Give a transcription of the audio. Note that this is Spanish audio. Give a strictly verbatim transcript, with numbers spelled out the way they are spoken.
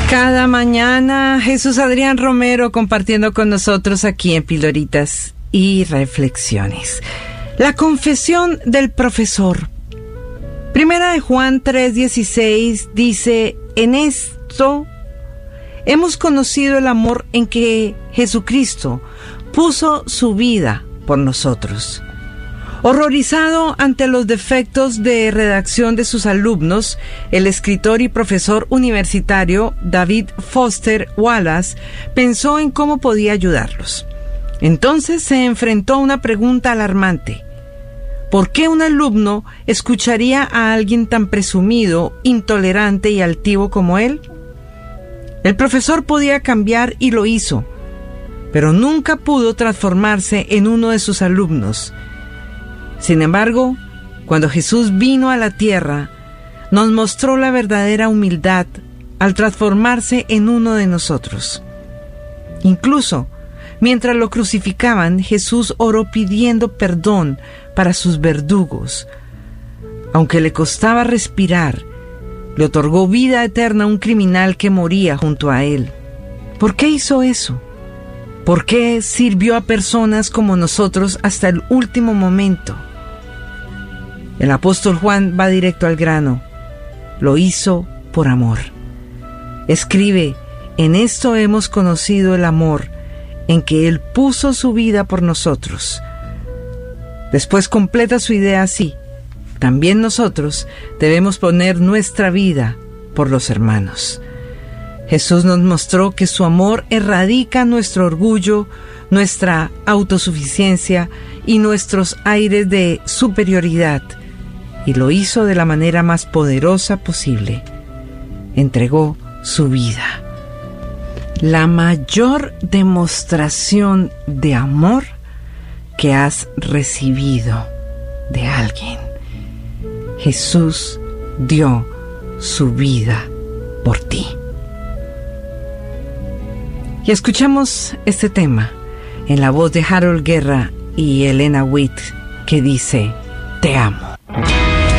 Cada mañana Jesús Adrián Romero compartiendo con nosotros aquí en Pildoritas y Reflexiones. La confesión del profesor. Primera de Juan tres dieciséis dice: en esto hemos conocido el amor en que Jesucristo puso su vida por nosotros. Horrorizado ante los defectos de redacción de sus alumnos, el escritor y profesor universitario David Foster Wallace pensó en cómo podía ayudarlos. Entonces se enfrentó a una pregunta alarmante. ¿Por qué un alumno escucharía a alguien tan presumido, intolerante y altivo como él? El profesor podía cambiar y lo hizo, pero nunca pudo transformarse en uno de sus alumnos. Sin embargo, cuando Jesús vino a la tierra, nos mostró la verdadera humildad al transformarse en uno de nosotros. Incluso, mientras lo crucificaban, Jesús oró pidiendo perdón para sus verdugos. Aunque le costaba respirar, le otorgó vida eterna a un criminal que moría junto a él. ¿Por qué hizo eso? ¿Por qué sirvió a personas como nosotros hasta el último momento? El apóstol Juan va directo al grano. Lo hizo por amor. Escribe: en esto hemos conocido el amor, en que Él puso su vida por nosotros. Después completa su idea así: también nosotros debemos poner nuestra vida por los hermanos. Jesús nos mostró que su amor erradica nuestro orgullo, nuestra autosuficiencia y nuestros aires de superioridad, y lo hizo de la manera más poderosa posible. Entregó su vida. La mayor demostración de amor que has recibido de alguien. Jesús dio su vida por ti. Y escuchamos este tema en la voz de Harold Guerra y Elena Witt, que dice: te amo.